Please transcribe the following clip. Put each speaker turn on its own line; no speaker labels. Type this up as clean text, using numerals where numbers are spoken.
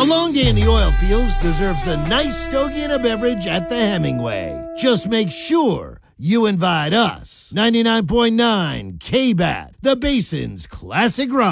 A long day in the oil fields deserves a nice stogie and a beverage at the Hemingway. Just make sure you invite us. 99.9 K-Bat, the Basin's classic rock.